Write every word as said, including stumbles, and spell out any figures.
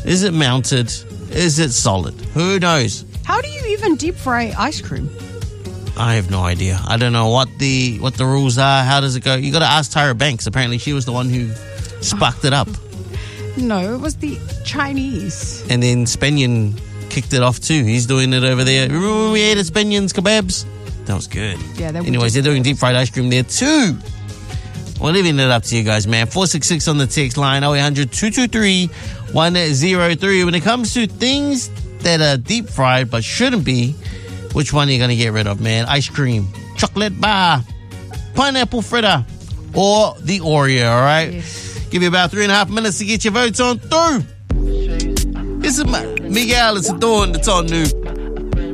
Is it mounted? Is it solid? Who knows? How do you even deep fry ice cream? I have no idea. I don't know what the what the rules are. How does it go? You got to ask Tyra Banks. Apparently, she was the one who sparked it up. No, it was the Chinese. And then Spenyon kicked it off too. He's doing it over there. Remember when we ate at Spenyon's Kebabs? That was good. Yeah. That Anyways, they're doing deep fried ice cream there too. We're leaving it up to you guys, man. four six six on the text line, oh eight hundred, two two three, one oh three. When it comes to things that are deep fried but shouldn't be, which one are you going to get rid of, man? Ice cream, chocolate bar, pineapple fritter, or the Oreo, all right? Yes. Give you about three and a half minutes to get your votes on through. This is Miguel. It's a dawn. It's on New.